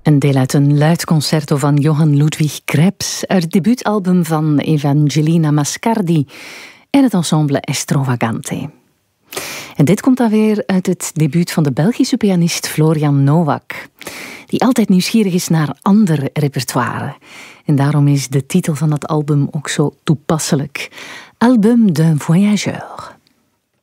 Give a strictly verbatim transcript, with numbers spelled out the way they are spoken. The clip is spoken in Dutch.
Een deel uit een luidconcerto van Johann Ludwig Krebs uit het debuutalbum van Evangelina Mascardi en het ensemble Estrovagante. En dit komt dan weer uit het debuut van de Belgische pianist Florian Nowak, die altijd nieuwsgierig is naar ander repertoire. En daarom is de titel van dat album ook zo toepasselijk. Album d'un voyageur.